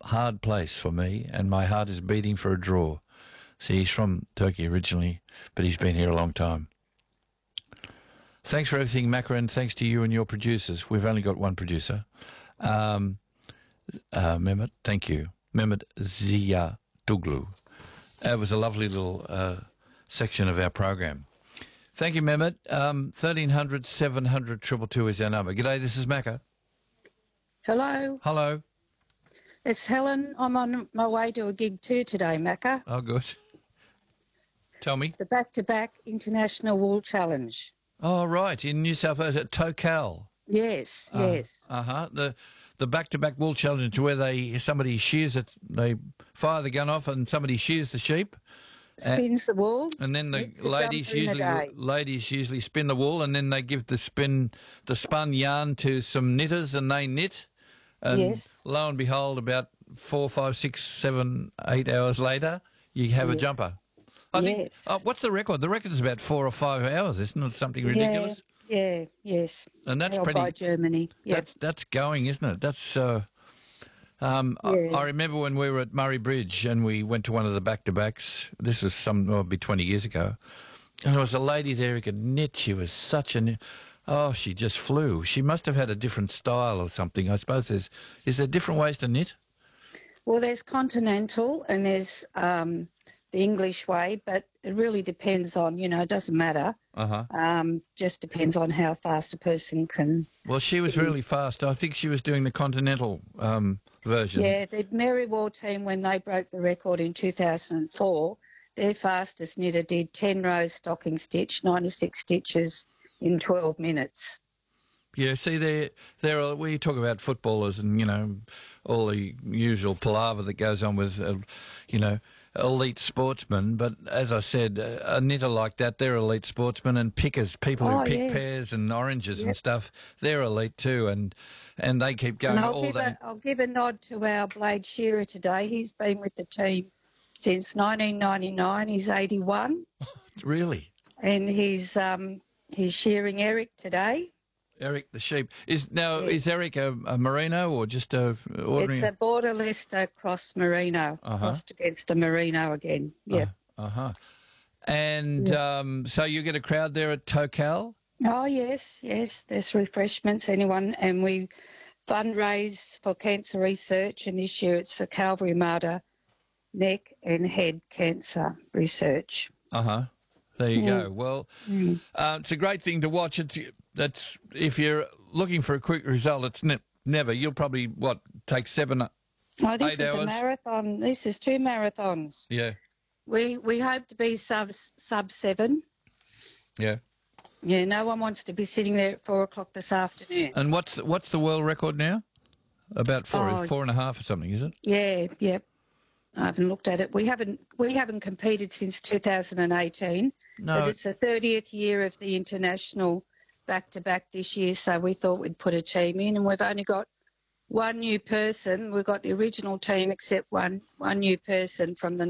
hard place for me, and my heart is beating for a draw. See, he's from Turkey originally, but he's been here a long time. Thanks for everything, Macca, and thanks to you and your producers. We've only got one producer. Mehmet, thank you. Mehmet Zia Duglu. It was a lovely little section of our program. Thank you, Mehmet. 1300 700 222 is our number. G'day, this is Macca. Hello. Hello. It's Helen. I'm on my way to a gig too today, Macca. Oh, good. Tell me. The back-to-back International Wool Challenge. Oh, right, in New South Wales at Tocal. Yes, yes. The back-to-back wool challenge where somebody shears it, they fire the gun off and somebody shears the sheep. Spins the wool. And then the ladies usually spin the wool, and then they give the spun yarn to some knitters, and they knit. And yes. Lo and behold, about 4, 5, 6, 7, 8 hours later, you have a jumper. I think. What's the record? The record is about 4 or 5 hours, isn't it? Something ridiculous. Yeah, yes. And that's pretty by Germany. Yep. That's going, isn't it? That's. I remember when we were at Murray Bridge and we went to one of the back-to-backs. This was maybe 20 years ago, and there was a lady there who could knit. She was such a. Oh, she just flew. She must have had a different style or something. I suppose is there different ways to knit? Well, there's continental and there's the English way, but it really depends on, it doesn't matter. Just depends on how fast a person can. Well, she was really fast. I think she was doing the continental version. Yeah, the Mary Wall team, when they broke the record in 2004, their fastest knitter did 10 rows stocking stitch, 96 stitches in 12 minutes. Yeah, see, we talk about footballers and, all the usual palaver that goes on with, elite sportsmen. But as I said, a knitter like that, they're elite sportsmen, and pickers, people who pick pears and oranges and stuff, they're elite too, and they keep going all day. I'll give a nod to our blade shearer today. He's been with the team since 1999. He's 81. Really? And he's shearing Eric today. Eric the sheep. Is Eric a merino or just a ordinary? It's a border Leicester cross merino, crossed against a merino again. Yeah. And so you get a crowd there at Tocal? Oh, yes. There's refreshments, and we fundraise for cancer research, and this year it's the Calvary Mater neck and head cancer research. There you go. Well, it's a great thing to watch. That's if you're looking for a quick result, it's never. You'll probably take 7, 8 hours. This is a marathon. This is 2 marathons. Yeah. We hope to be sub 7. Yeah. Yeah. No one wants to be sitting there at 4 o'clock this afternoon. And what's the world record now? About 4.5 or something, is it? Yeah. Yep. I haven't looked at it. We haven't competed since 2018. No. But it's the 30th year of the international back-to-back this year, so we thought we'd put a team in, and we've only got one new person. We've got the original team except one new person from the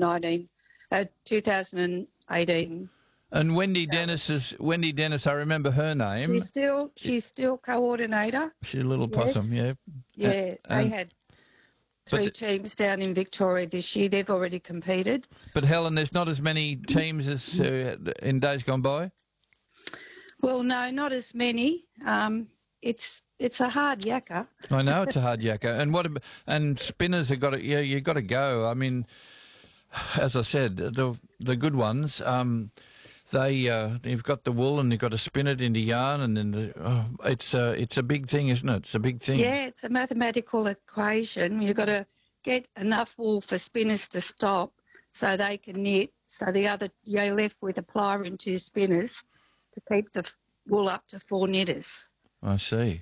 2018. And Wendy Dennis, I remember her name. She's still coordinator. She's a little possum, yeah. Yeah, they had 3 teams down in Victoria this year. They've already competed. But Helen, there's not as many teams as in days gone by? Well, no, not as many. It's a hard yakka. I know it's a hard yakka. And spinners have got to, you've got to go. I mean, as I said, the good ones, they've got the wool and they've got to spin it into yarn, and then it's a big thing, isn't it? It's a big thing. Yeah, it's a mathematical equation. You've got to get enough wool for spinners to stop so they can knit. So you're left with a plier and 2 spinners to keep the wool up to 4 knitters. I see.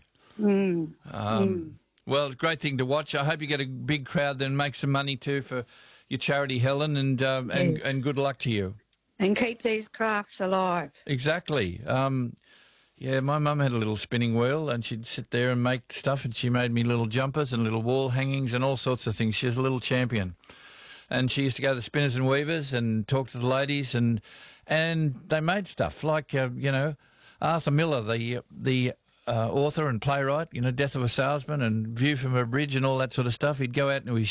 Well, great thing to watch. I hope you get a big crowd, then make some money too for your charity, Helen, and good luck to you. And keep these crafts alive. Exactly. Yeah, my mum had a little spinning wheel, and she'd sit there and make stuff, and she made me little jumpers and little wall hangings and all sorts of things. She was a little champion. And she used to go to the Spinners and Weavers and talk to the ladies, and they made stuff like, Arthur Miller, the author and playwright, Death of a Salesman and View from a Bridge and all that sort of stuff. He'd go out into his